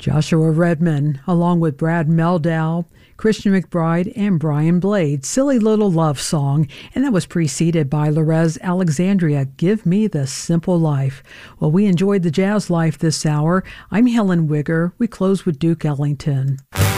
Joshua Redman, along with Brad Meldow, Christian McBride, and Brian Blade, Silly Little Love Song, and that was preceded by Lorez Alexandria, Give Me the Simple Life. Well, we enjoyed the jazz life this hour. I'm Helen Wigger. We close with Duke Ellington.